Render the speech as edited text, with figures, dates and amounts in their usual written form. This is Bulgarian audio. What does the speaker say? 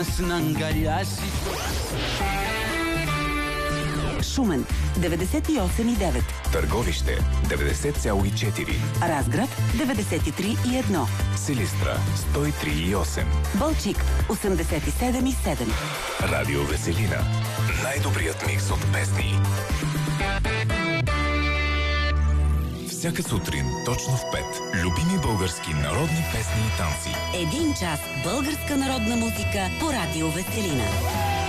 нас на ангаляси. Шумен 98,9. Търговище 90,4. Разград 93,1. Силистра 103,8. Балчик 87,7. Радио Веселина. Най-добрият микс от песни. Всяка сутрин, точно в 5. Любими български народни песни и танци. 1 час българска народна музика по Радио Веселина.